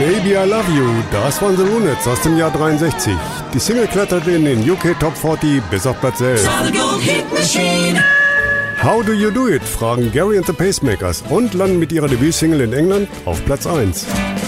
Baby I Love You, das waren The Ronettes aus dem Jahr 63. Die Single kletterte in den UK Top 40 bis auf Platz 11. How Do You Do It fragen Gary and the Pacemakers und landen mit ihrer Debütsingle in England auf Platz 1.